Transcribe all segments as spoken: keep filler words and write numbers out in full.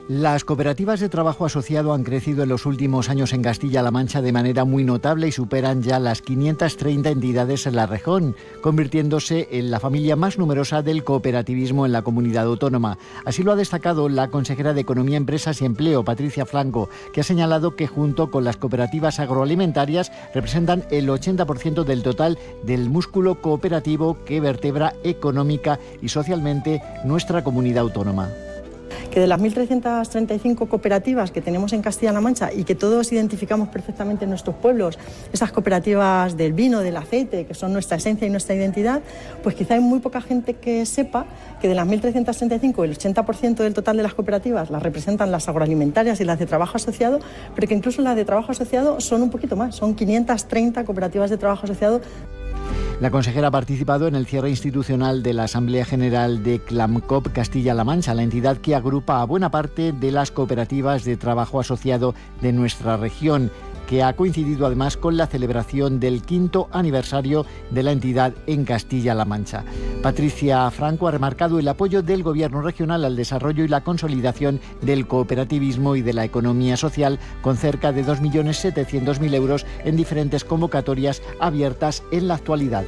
Las cooperativas de trabajo asociado han crecido en los últimos años en Castilla-La Mancha de manera muy notable y superan ya las quinientas treinta entidades en la región, convirtiéndose en la familia más numerosa del cooperativismo en la comunidad autónoma. Así lo ha destacado la consejera de Economía, Empresas y Empleo, Patricia Franco, que ha señalado que junto con las cooperativas agroalimentarias representan el ochenta por ciento del total del músculo cooperativo que vertebra económica y socialmente nuestra comunidad autónoma. Que de las mil trescientas treinta y cinco cooperativas que tenemos en Castilla-La Mancha y que todos identificamos perfectamente en nuestros pueblos, esas cooperativas del vino, del aceite, que son nuestra esencia y nuestra identidad, pues quizá hay muy poca gente que sepa que de las mil trescientas treinta y cinco el ochenta por ciento del total de las cooperativas las representan las agroalimentarias y las de trabajo asociado, pero que incluso las de trabajo asociado son un poquito más, son quinientas treinta cooperativas de trabajo asociado. La consejera ha participado en el cierre institucional de la Asamblea General de CLAMCOP Castilla-La Mancha, la entidad que agrupa a buena parte de las cooperativas de trabajo asociado de nuestra región, que ha coincidido además con la celebración del quinto aniversario de la entidad en Castilla-La Mancha. Patricia Franco ha remarcado el apoyo del Gobierno regional al desarrollo y la consolidación del cooperativismo y de la economía social, con cerca de dos millones setecientos mil euros en diferentes convocatorias abiertas en la actualidad.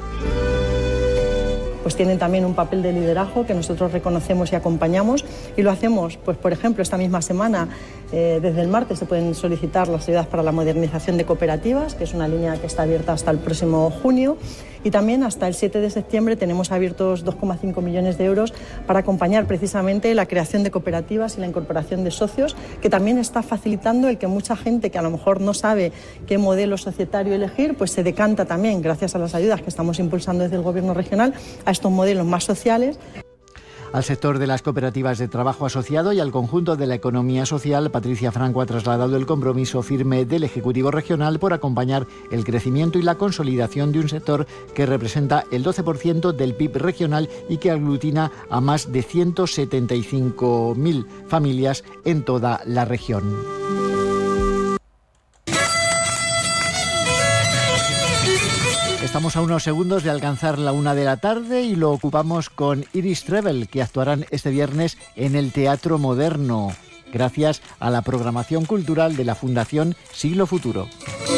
Pues tienen también un papel de liderazgo que nosotros reconocemos y acompañamos, y lo hacemos, pues por ejemplo, esta misma semana, eh, desde el martes se pueden solicitar las ayudas para la modernización de cooperativas, que es una línea que está abierta hasta el próximo junio, y también hasta el siete de septiembre tenemos abiertos dos coma cinco millones de euros para acompañar precisamente la creación de cooperativas y la incorporación de socios, que también está facilitando el que mucha gente que a lo mejor no sabe qué modelo societario elegir, pues se decanta también, gracias a las ayudas que estamos impulsando desde el Gobierno regional, a estos modelos más sociales. Al sector de las cooperativas de trabajo asociado y al conjunto de la economía social, Patricia Franco ha trasladado el compromiso firme del Ejecutivo regional por acompañar el crecimiento y la consolidación de un sector que representa el doce por ciento del P I B regional y que aglutina a más de ciento setenta y cinco mil familias en toda la región. Estamos a unos segundos de alcanzar la una de la tarde y lo ocupamos con Iris Trevel, que actuarán este viernes en el Teatro Moderno, gracias a la programación cultural de la Fundación Siglo Futuro.